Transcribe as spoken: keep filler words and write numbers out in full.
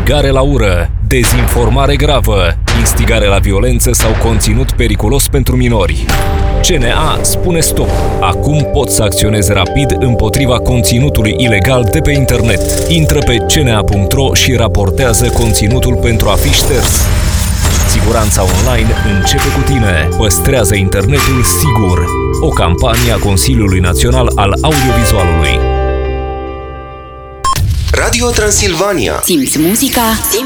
instigare la ură, dezinformare gravă, instigare la violență sau conținut periculos pentru minori. C N A spune stop. Acum poți să acționezi rapid împotriva conținutului ilegal de pe internet. Intră pe c n a punct r o și raportează conținutul pentru a fi șters. Siguranța online începe cu tine. Păstrează internetul sigur. O campanie a Consiliului Național al Audiovizualului. Radio Transilvania. Simți muzica?